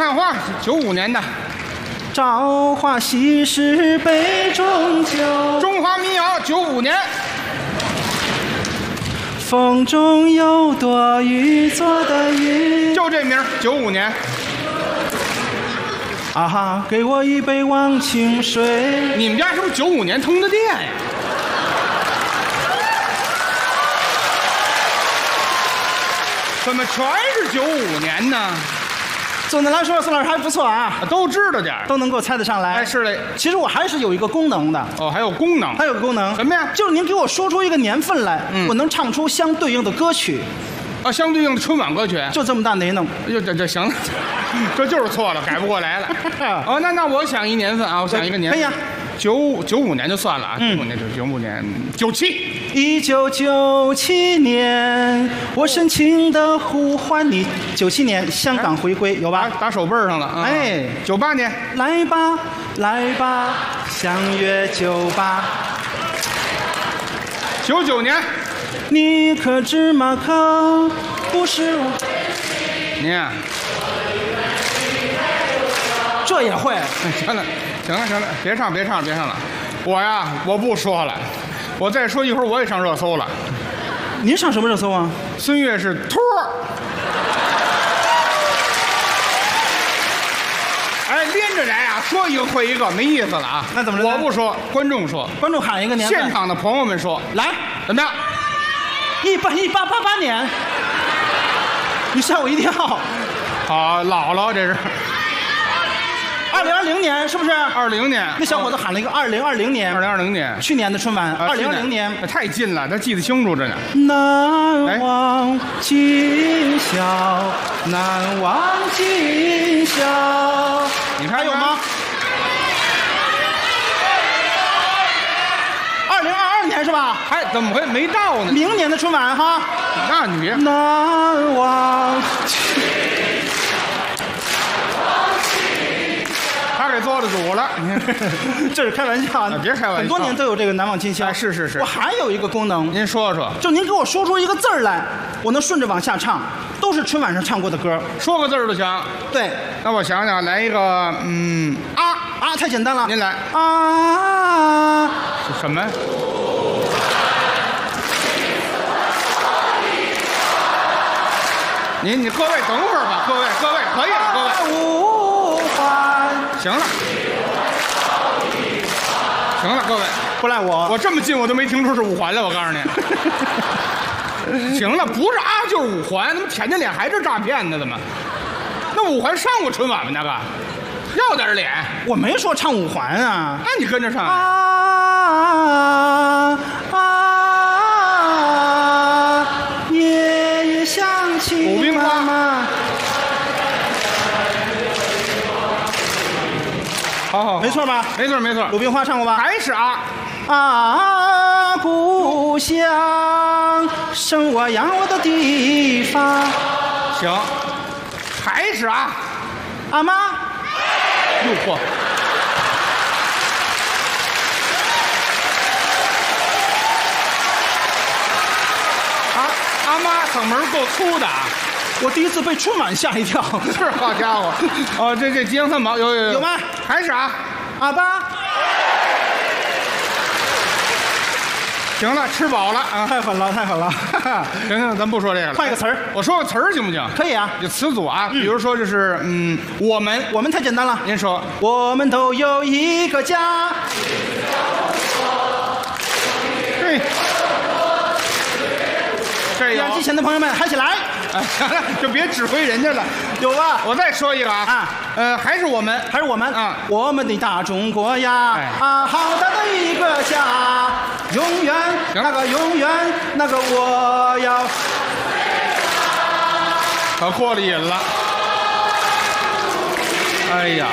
汉话95年的。 朝花夕拾杯中酒， 中华民谣95年。 风中有朵雨做的云， 就这名95年。 啊哈，给我一杯忘情水。 你们家是不是95年通的电呀？怎么全是95年呢？ 总的来说，宋老师还不错啊， 都知道点儿， 都能够猜得上来。 哎，是嘞。 其实我还是有一个功能的。 哦，还有功能？ 还有个功能什么呀？ 就是您给我说出一个年份来，我能唱出相对应的歌曲。 啊，相对应的春晚歌曲， 就这么大能耐。 这行了，这就是错了，改不过来了。哦，那我想一年份啊，我想一个年份。 可以呀。 95年就算了啊，95年就95年97。 1997年，我深情的呼唤你。97年香港回归，有吧？ 打手背上了。 哎 ，98年， 来吧来吧，相约酒吧。 99年， 你可知马可不是我？ 您啊， 这也会？ 行了，别唱了。我呀，我不说了，我再说一会儿我也上热搜了。 您上什么热搜啊？ 孙越是托儿。哎，连着来啊，说一个会一个，没意思了啊。 那怎么着？ 我不说，观众说。 观众喊一个年份。 现场的朋友们说， 来， 怎么样 ？1888年。你吓我一跳。 好，姥姥这是。 2020年是不是 ？20年， 那小伙子喊了一个2020年。 2020年， 去年的春晚。2020年， 太近了，他记得清楚着呢。 难忘今宵，难忘今宵。 你看还有吗？2022年是吧？ 还怎么会没到呢？ 明年的春晚哈。 那你别。 难忘。 他给做了主了， 这是开玩笑， 别开玩笑。 很多年都有这个难忘今宵。 是。 我还有一个功能， 您说说。 就您给我说出一个字儿来，我能顺着往下唱，都是春晚上唱过的歌。 说个字儿就行。 对。 那我想想，来一个， 啊，太简单了。 您来。 啊。 什么？你各位等会儿吧，各位可以了，各位。行了，各位， 不赖我， 我这么近我都没听出是五环来，我告诉你。行了，不是啊，就是五环，怎么舔着脸还是诈骗呢？怎么？那五环上过春晚吗？那个，要点脸。 我没说唱五环啊。 那你跟着唱。 夜夜想起鲁冰花。好， 没错吧？ 没错。 鲁冰花唱过吧？ 还是故乡，生我养我的地方。 行，还是阿妈。 又破。阿妈嗓门够粗的。 我第一次被春晚吓一跳。 是，好家伙。哦，这吉祥三宝有吗？ 还是阿爸。 行了，吃饱了啊！ 太狠了。 行，咱不说这个了。 换一个词儿， 我说个词儿行不行？ 可以啊。 就词组啊，比如说就是我们太简单了。 您说， 我们都有一个家。 对。这有。 电视机前的朋友们，嗨起来！ 行了，就别指挥人家了。 有吧？ 我再说一个还是我们我们的大中国呀，好大的一个家，永远那个我要。 可过了瘾了。哎呀，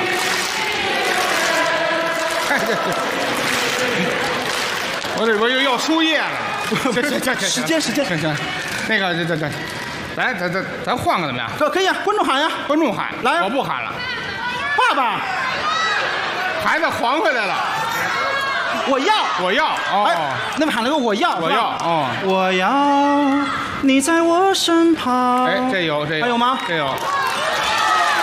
我又要输液了。 时间， 行，那个这，咱换个怎么样？ 可以啊，观众喊呀， 观众喊， 来， 我不喊了。 爸爸， 孩子还回来了。 我要哦， 那么喊了个我要哦， 我要你在我身旁。 哎，这有还有吗？ 这有。